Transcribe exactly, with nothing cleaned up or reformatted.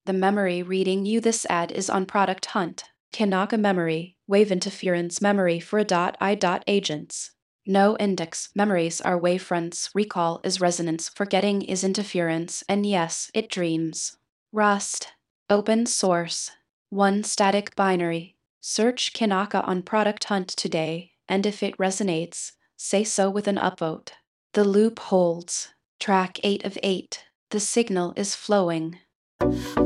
The memory reading you this ad is on Product Hunt. Kanaka memory, wave interference memory for a dot I dot agents. No index memories are wavefronts, recall is resonance, forgetting is interference, and yes, it dreams. Rust. Open source. One static binary. Search Kanaka on Product Hunt today, and if it resonates, say so with an upvote. The loop holds. Track eight of eight. The signal is flowing.